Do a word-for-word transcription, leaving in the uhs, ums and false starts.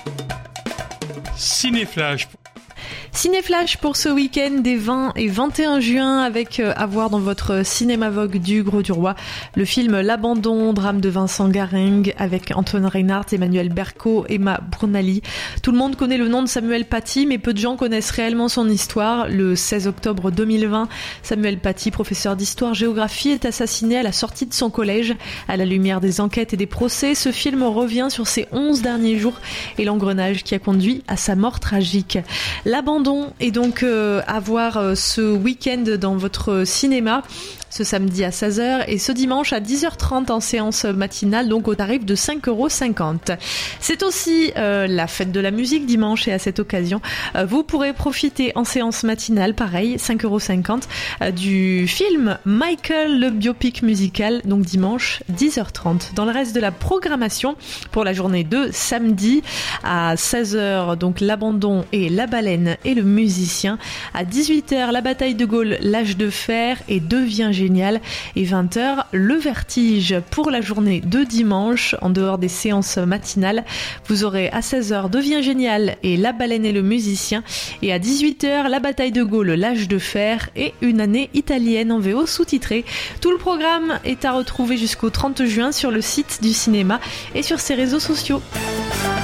Cinéflash. Cinéflash pour ce week-end des vingt et vingt et un juin avec euh, à voir dans votre cinéma Vogue du Gros du Roi le film L'Abandon, drame de Vincent Gareng avec Antoine Reinhardt, Emmanuel Berco, Emma Brunali. Tout le monde connaît le nom de Samuel Paty, mais peu de gens connaissent réellement son histoire. Le seize octobre deux mille vingt, Samuel Paty, professeur d'histoire-géographie, est assassiné à la sortie de son collège. À la lumière des enquêtes et des procès, ce film revient sur ses onze derniers jours et l'engrenage qui a conduit à sa mort tragique. L'Abandon est donc euh, à voir euh, ce week-end dans votre cinéma, ce samedi à seize heures et ce dimanche à dix heures trente en séance matinale, donc au tarif de cinq euros cinquante. C'est aussi euh, la fête de la musique dimanche et à cette occasion, euh, vous pourrez profiter en séance matinale, pareil, cinq euros cinquante, euh, du film Michael, le biopic musical, donc dimanche dix heures trente. Dans le reste de la programmation, pour la journée de samedi, à seize heures, donc L'Abandon et La Baleine et le musicien. À dix-huit heures, La Bataille de Gaulle, L'Âge de Fer et Devient Génial. Et vingt heures, Le Vertige. Pour la journée de dimanche, en dehors des séances matinales, vous aurez à seize heures Devient Génial et La Baleine et le musicien. Et à dix-huit heures, La Bataille de Gaulle, L'Âge de Fer et Une année italienne en V O sous-titrée. Tout le programme est à retrouver jusqu'au trente juin sur le site du cinéma et sur ses réseaux sociaux.